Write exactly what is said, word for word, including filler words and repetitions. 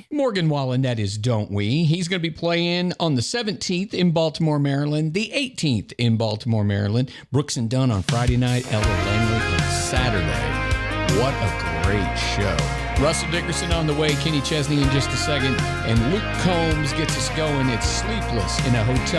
we? Morgan Wallen, that is Don't We. He's going to be playing on the seventeenth in Baltimore, Maryland, the eighteenth in Baltimore, Maryland, Brooks and Dunn on Friday night, Ella Langley on Saturday. What a great show. Russell Dickerson on the way, Kenny Chesney in just a second, and Luke Combs gets us going. It's Sleepless in a Hotel